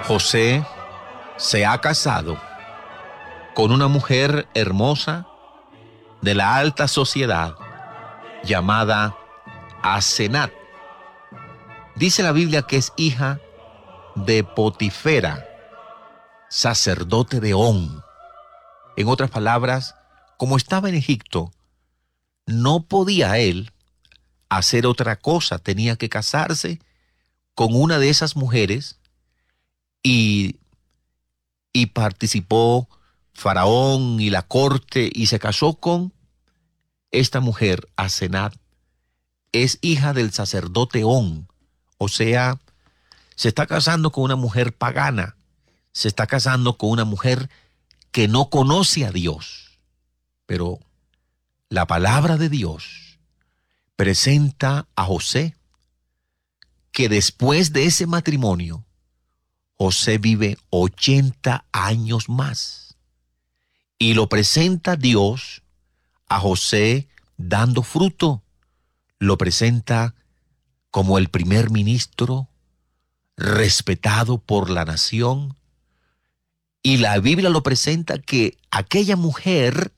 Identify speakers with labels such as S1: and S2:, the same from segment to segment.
S1: José se ha casado con una mujer hermosa de la alta sociedad llamada Asenat. Dice la Biblia que es hija de Potifera, sacerdote de On. En otras palabras, como estaba en Egipto, no podía él hacer otra cosa, tenía que casarse con una de esas mujeres y participó Faraón y la corte y se casó con esta mujer, Asenat. Es hija del sacerdote On, o sea, se está casando con una mujer pagana, se está casando con una mujer que no conoce a Dios. Pero la palabra de Dios presenta a José que después de ese matrimonio, José vive 80 años más. Y lo presenta Dios a José dando fruto. Lo presenta como el primer ministro, respetado por la nación. Y la Biblia lo presenta que aquella mujer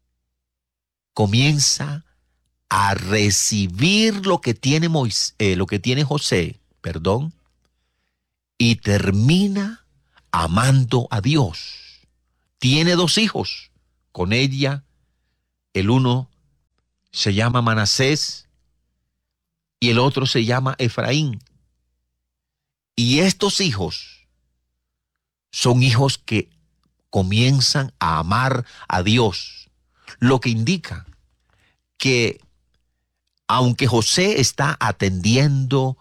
S1: comienza a recibir lo que tiene José, y termina amando a Dios. Tiene 2 hijos con ella. El uno se llama Manasés y el otro se llama Efraín. Y estos hijos son hijos que comienzan a amar a Dios, lo que indica que aunque José está atendiendo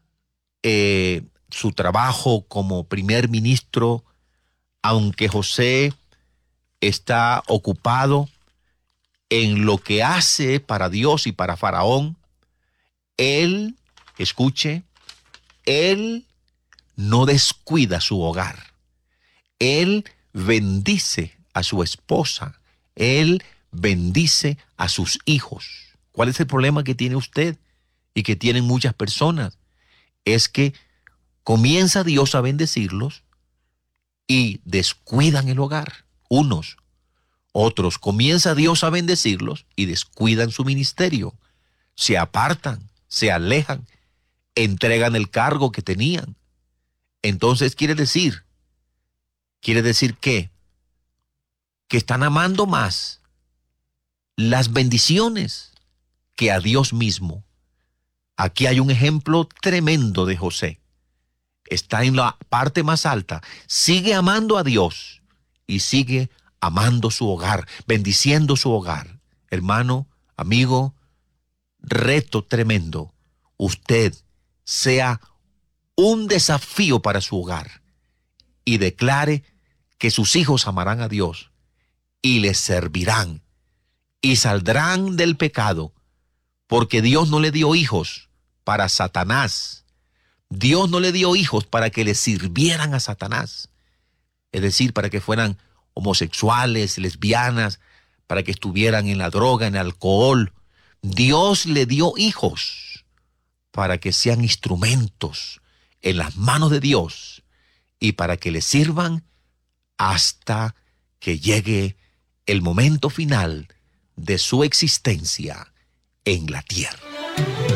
S1: su trabajo como primer ministro, aunque José está ocupado en lo que hace para Dios y para Faraón, él, escuche, él no descuida su hogar. Él bendice a su esposa. Él bendice a sus hijos. ¿Cuál es el problema que tiene usted y que tienen muchas personas? Es que comienza Dios a bendecirlos y descuidan el hogar. Unos. Otros, comienza Dios a bendecirlos y descuidan su ministerio. Se apartan, se alejan, entregan el cargo que tenían. Entonces quiere decir que están amando más las bendiciones que a Dios mismo. Aquí hay un ejemplo tremendo de José. Está en la parte más alta, sigue amando a Dios y sigue amando su hogar, bendiciendo su hogar. Hermano, amigo, reto tremendo. Usted sea un desafío para su hogar y declare que sus hijos amarán a Dios y les servirán y saldrán del pecado, porque Dios no le dio hijos para Satanás. Dios no le dio hijos para que le sirvieran a Satanás, es decir, para que fueran homosexuales, lesbianas, para que estuvieran en la droga, en el alcohol. Dios le dio hijos para que sean instrumentos en las manos de Dios y para que le sirvan hasta que llegue el momento final de su existencia en la tierra.